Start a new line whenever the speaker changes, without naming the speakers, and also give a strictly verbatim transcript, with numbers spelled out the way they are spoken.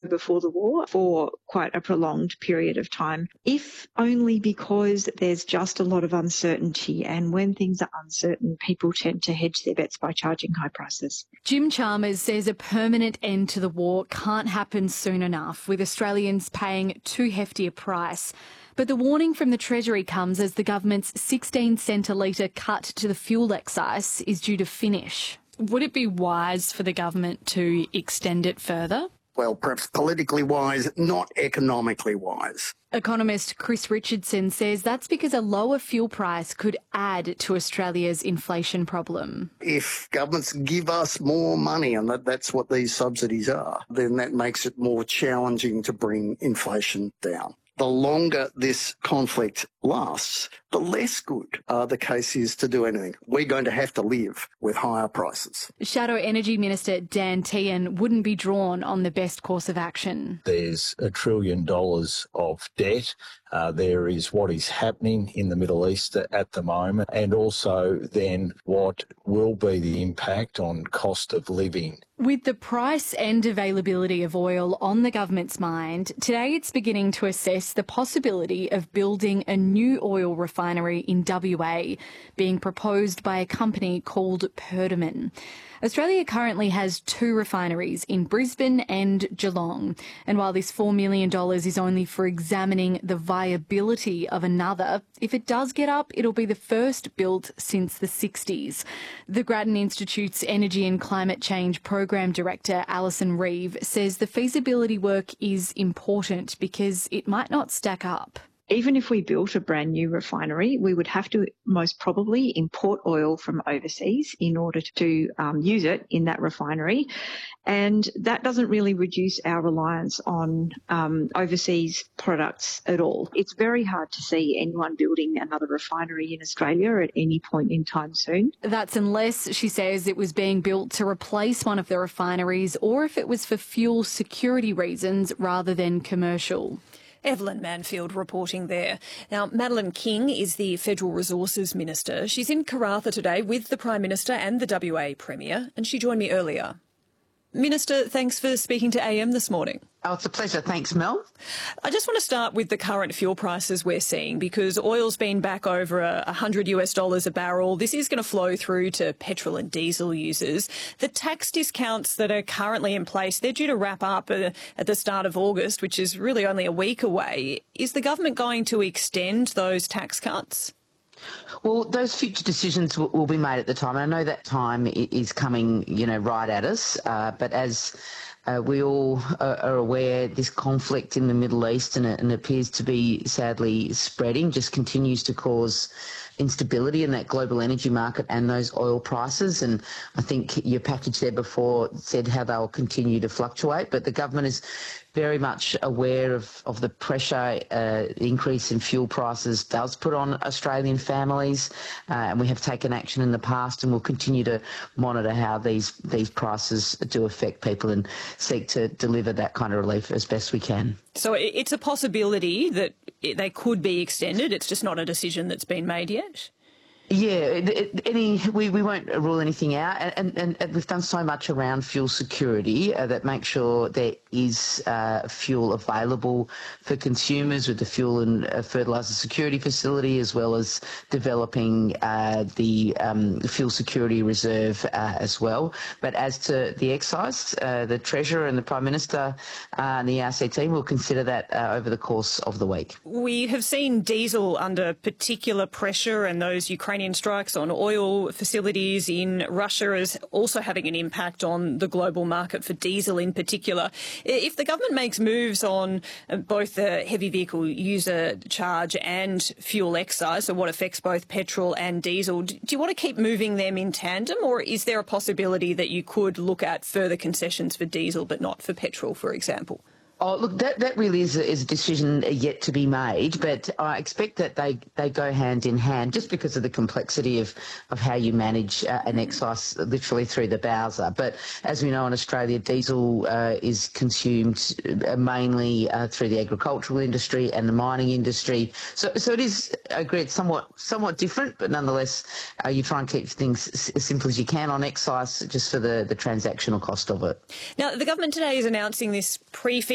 before the war for quite a prolonged period of time, if only because there's just a lot of uncertainty, and when things are uncertain, people tend to hedge their bets by charging high prices.
Jim Chalmers says a permanent end to the war can't happen soon enough, with Australians paying too hefty a price. But the warning from the Treasury comes as the government's sixteen cent a litre cut to the fuel excise is due to finish. Would it be wise for the government to extend it further?
Well, perhaps politically wise, not economically wise.
Economist Chris Richardson says that's because a lower fuel price could add to Australia's inflation problem.
If governments give us more money, and that, that's what these subsidies are, then that makes it more challenging to bring inflation down. The longer this conflict lasts, the less good uh, the case is to do anything. We're going to have to live with higher prices.
Shadow Energy Minister Dan Tehan wouldn't be drawn on the best course of action.
There's a trillion dollars of debt. Uh, there is what is happening in the Middle East at the moment, and also then what will be the impact on cost of living.
With the price and availability of oil on the government's mind, today it's beginning to assess the possibility of building a new oil refinery in W A, being proposed by a company called Perdaman. Australia currently has two refineries in Brisbane and Geelong, and while this four million dollars is only for examining the viability of another, if it does get up, it'll be the first built since the sixties. The Grattan Institute's Energy and Climate Change Program Director Alison Reeve says the feasibility work is important because it might not stack up.
Even if we built a brand new refinery, we would have to most probably import oil from overseas in order to um, use it in that refinery. And that doesn't really reduce our reliance on um, overseas products at all. It's very hard to see anyone building another refinery in Australia at any point in time soon.
That's unless, she says, it was being built to replace one of the refineries or if it was for fuel security reasons rather than commercial.
Evelyn Manfield reporting there. Now, Madeleine King is the Federal Resources Minister. She's in Karratha today with the Prime Minister and the W A Premier, and she joined me earlier. Minister, thanks for speaking to A M this morning.
Oh, it's a pleasure. Thanks, Mel.
I just want to start with the current fuel prices we're seeing, because oil's been back over a one hundred US dollars a barrel. This is going to flow through to petrol and diesel users. The tax discounts that are currently in place, they're due to wrap up at the start of August, which is really only a week away. Is the government going to extend those tax cuts?
Well, those future decisions will, will be made at the time. I know that time is coming, you know, right at us. Uh, but as uh, we all are, are aware, this conflict in the Middle East, and it, and it appears to be sadly spreading, just continues to cause instability in that global energy market and those oil prices. And I think your package there before said how they'll continue to fluctuate. But the government is very much aware of, of the pressure uh, the increase in fuel prices does put on Australian families, uh, and we have taken action in the past and will continue to monitor how these, these prices do affect people and seek to deliver that kind of relief as best we can.
So it's a possibility that they could be extended. It's just not a decision that's been made yet?
Yeah, any we, we won't rule anything out, and, and, and we've done so much around fuel security uh, that make sure there is uh, fuel available for consumers with the fuel and uh, fertiliser security facility, as well as developing uh, the um, fuel security reserve uh, as well. But as to the excise, uh, the Treasurer and the Prime Minister uh, and the E R C team will consider that uh, over the course of the week.
We have seen diesel under particular pressure, and those Ukrainian strikes on oil facilities in Russia is also having an impact on the global market for diesel in particular. If the government makes moves on both the heavy vehicle user charge and fuel excise, so what affects both petrol and diesel, do you want to keep moving them in tandem, or is there a possibility that you could look at further concessions for diesel but not for petrol, for example?
Oh, look, that, that really is a, is a decision yet to be made, but I expect that they, they go hand in hand just because of the complexity of, of how you manage uh, an excise literally through the Bowser. But as we know in Australia, diesel uh, is consumed mainly uh, through the agricultural industry and the mining industry. So so it is, I agree, it's somewhat, somewhat different, but nonetheless uh, you try and keep things as simple as you can on excise just for the, the transactional cost of it.
Now, the government today is announcing this pre